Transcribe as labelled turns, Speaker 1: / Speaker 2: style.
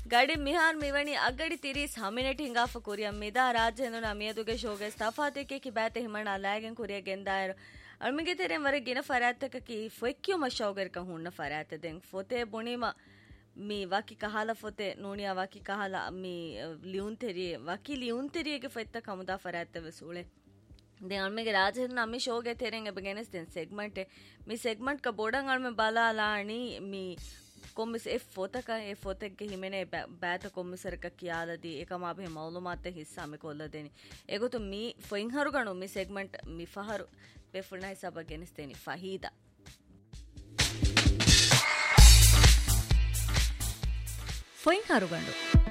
Speaker 1: ಗಡಿ ಮಿಹಾರ್ ಮಿವಣಿ ಅಗ್ಗಡಿ ತಿರೀಸ್ ಹಮಿನೆಟ್ ಹಿಂಗಾಫ ಕುರಿಯಂ ಮಿದಾ ರಾಜ್ಯನು ನಮಿಯದುಗೆ ಶೋಗೆ ಸ್ಥಾಫಾತಿಕೆ ಕಿ ಬ್ಯಾತೆ ಹಿಮಣ ಲಾಯಗೆನ್ ಕುರಿಯ ಗೆಂದಾಯರು ಅಳ್ಮಿಗೆ ತೆರೆಂ ವರೆ ಗಿನ ಫರಾತಕ ಕಿ ಫೆಕ್ಕ್ಯು ಮಶೌಗರ್ ಕ ಹುಣ್ಣ ಫರಾತ ದೆಂ ಫೊತೆ ಬುಣಿಮ ಮಿ ವಾಕಿ ಕಹಾಲ ಫೊತೆ ನೂಣಿಯ ವಾಕಿ ಕಹಾಲ ಮಿ ಲಿಯುನ್ ತೆರಿಯೆ ವಾಕಿ ಲಿಯುನ್ ತೆರಿಯೆಗೆ ಫೆತ್ತ ಕಮುದಾ ಫರಾತ ವಸೂಳೆ दे अळमेगे राजहरन अमी शोगे तेरेंगे बगेनेस देन सेगमेंट मी सेगमेंट का बोडंग अळमे बाला लाणी मी कोमिस ए फोतक ए फोतक के हिमेने बैत कोमिसर का कियालदी एकमा बे मालूमात हिस्सा में कोल्ला देनी एगो तो मी फोइंग हरुगणु मी सेगमेंट मी फहर पे फुलना हिस्सा बगेनेस देनी फहीदा
Speaker 2: फोइंग हरुगणु